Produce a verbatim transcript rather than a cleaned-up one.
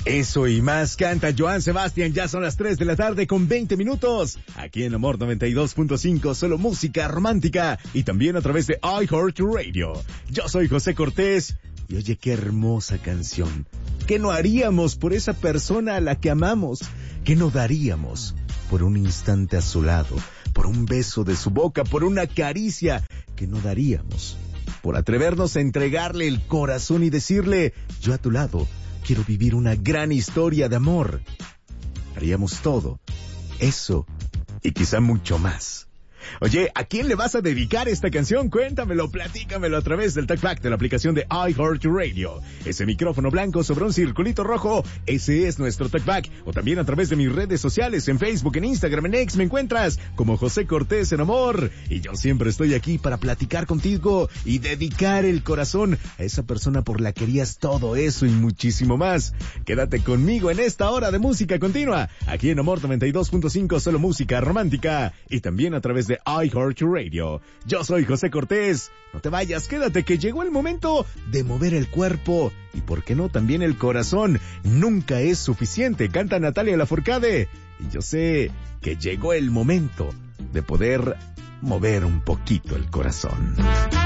Eso y más canta Joan Sebastián. Ya son las tres de la tarde con veinte minutos. Aquí en Amor noventa y dos punto cinco, solo música romántica. Y también a través de iHeartRadio. Yo soy José Cortés. Y oye, qué hermosa canción. ¿Qué no haríamos por esa persona a la que amamos? ¿Qué no daríamos por un instante a su lado? Por un beso de su boca, por una caricia. ¿Qué no daríamos por atrevernos a entregarle el corazón y decirle, yo a tu lado quiero vivir una gran historia de amor? Haríamos todo eso y quizá mucho más. Oye, ¿a quién le vas a dedicar esta canción? Cuéntamelo, platícamelo a través del TalkBack de la aplicación de iHeartRadio. Ese micrófono blanco sobre un circulito rojo, ese es nuestro TalkBack. O también a través de mis redes sociales, en Facebook, en Instagram, en X, me encuentras como José Cortés en Amor. Y yo siempre estoy aquí para platicar contigo y dedicar el corazón a esa persona por la que harías todo eso y muchísimo más. Quédate conmigo en esta hora de música continua, aquí en Amor noventa y dos punto cinco, solo música romántica. Y también a través de iHeartRadio. Yo soy José Cortés. No te vayas, quédate que llegó el momento de mover el cuerpo y por qué no también el corazón. Nunca es suficiente, canta Natalia Lafourcade. Y yo sé que llegó el momento de poder mover un poquito el corazón.